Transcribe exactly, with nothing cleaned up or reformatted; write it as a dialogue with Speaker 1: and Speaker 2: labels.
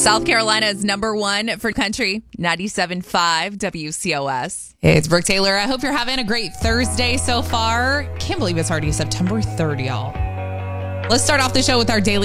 Speaker 1: South Carolina is number one for country, ninety-seven point five W C O S.
Speaker 2: Hey, it's Brooke Taylor. I hope you're having a great Thursday so far. Can't believe it's already September third, y'all. Let's start off the show with our daily